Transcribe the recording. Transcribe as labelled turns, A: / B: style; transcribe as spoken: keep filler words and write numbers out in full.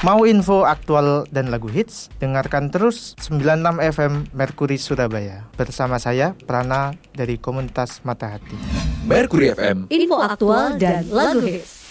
A: Mau info aktual dan lagu hits? Dengarkan terus sembilan puluh enam F M Mercury Surabaya. Bersama saya, Prana dari komunitas Mata Hati.
B: Mercury F M,
C: info aktual dan lagu hits.